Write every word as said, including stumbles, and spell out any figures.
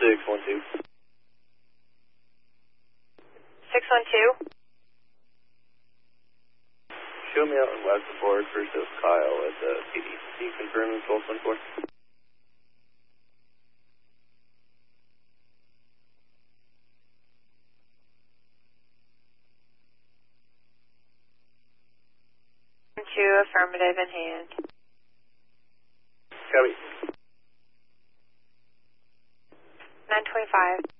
six one two. six one two. Show me out in West Ford, first of Kyle at the P D. Can you confirm the twelve one four? Two, affirmative in hand. Copy. nine twenty-five.